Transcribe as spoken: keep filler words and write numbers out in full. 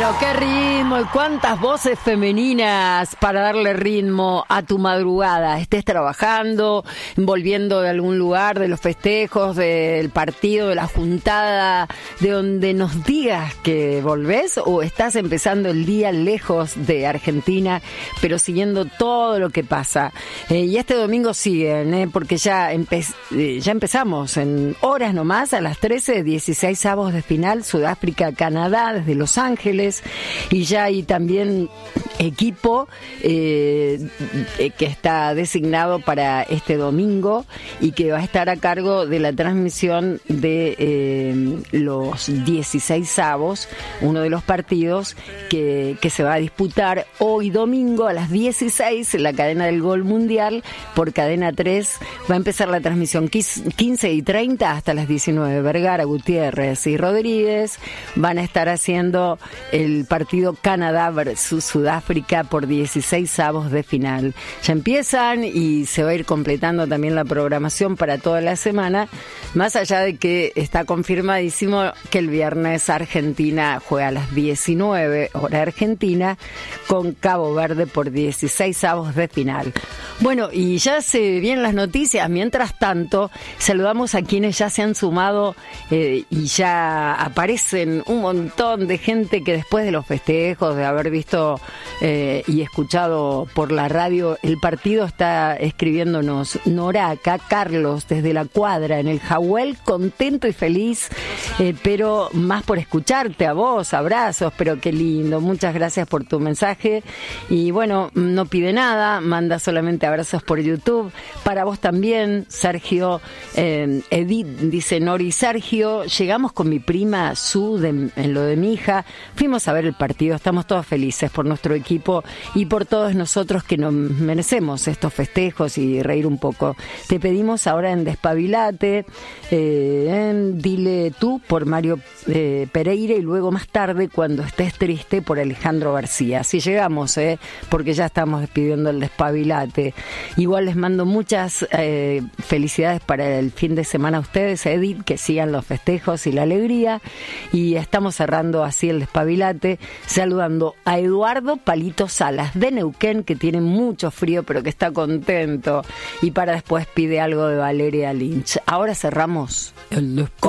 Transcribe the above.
Pero qué ritmo y cuántas voces femeninas para darle ritmo a tu madrugada. Estés trabajando, volviendo de algún lugar, de los festejos, del partido, de la juntada, de donde nos digas que volvés, o estás empezando el día lejos de Argentina, pero siguiendo todo lo que pasa. Eh, y este domingo siguen, eh, porque ya, empe- eh, ya empezamos en horas nomás, a las trece, dieciséis avos de final, Sudáfrica, Canadá, desde Los Ángeles. Y ya hay también equipo eh, que está designado para este domingo y que va a estar a cargo de la transmisión de eh, los dieciséis avos, uno de los partidos que, que se va a disputar hoy domingo a las dieciséis en la cadena del Gol Mundial por Cadena tres. Va a empezar la transmisión quince y treinta hasta las diecinueve. Vergara, Gutiérrez y Rodríguez van a estar haciendo el partido Canadá versus Sudáfrica por dieciséis avos de final. Ya empiezan y se va a ir completando también la programación para toda la semana, más allá de que está confirmadísimo que el viernes Argentina juega a las diecinueve, hora argentina, con Cabo Verde por dieciséis avos de final. Bueno, y ya se vienen las noticias. Mientras tanto, saludamos a quienes ya se han sumado eh, y ya aparecen un montón de gente que después de los festejos, de haber visto eh, y escuchado por la radio el partido, está escribiéndonos Nora, acá Carlos, desde la cuadra, en el Jahuel, contento y feliz, eh, pero más por escucharte a vos, abrazos, pero qué lindo, muchas gracias por tu mensaje. Y bueno, no pide nada, manda solamente abrazos por YouTube, para vos también, Sergio. eh, Edith dice, Nori, Sergio, llegamos con mi prima Su de, en lo de mi hija, fuimos a ver el partido, estamos todos felices por nuestro equipo y por todos nosotros que nos merecemos estos festejos y reír un poco. Te pedimos ahora en Despabilate, eh, en Dile tú por Mario eh, Pereira, y luego más tarde, cuando estés triste, por Alejandro García. Así llegamos, eh, porque ya estamos despidiendo el Despabilate. Igual les mando muchas eh, felicidades para el fin de semana a ustedes, Edith, que sigan los festejos y la alegría, y estamos cerrando así el Despabilate, saludando a Eduardo Palito Salas de Neuquén, que tiene mucho frío pero que está contento, y para después pide algo de Valeria Lynch. Ahora cerramos el Despabilate.